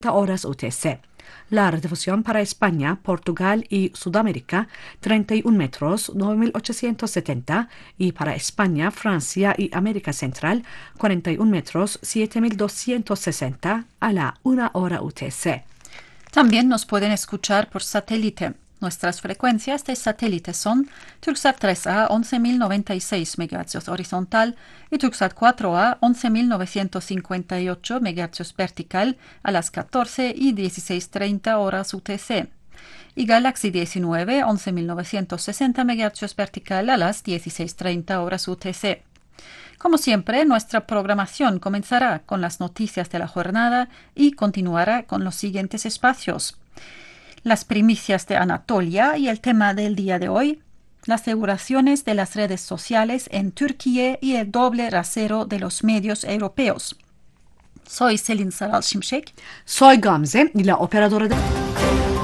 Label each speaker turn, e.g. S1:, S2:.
S1: horas UTC. La radiodifusión para España, Portugal y Sudamérica, 31 metros, 9.870, y para España, Francia y América Central, 41 metros, 7.260, a la 1 hora UTC.
S2: También nos pueden escuchar por satélite. Nuestras frecuencias de satélite son Turksat 3A 11.096 MHz horizontal y Turksat 4A 11.958 MHz vertical a las 14 y 16:30 horas UTC. Y Galaxy 19 11.960 MHz vertical a las 16:30 horas UTC. Como siempre, nuestra programación comenzará con las noticias de la jornada y continuará con los siguientes espacios: las primicias de Anatolia y el tema del día de hoy, las regulaciones de las redes sociales en Turquía y el doble rasero de los medios europeos. Soy Selin Saral Şimşek.
S1: Soy Gamze, la operadora de...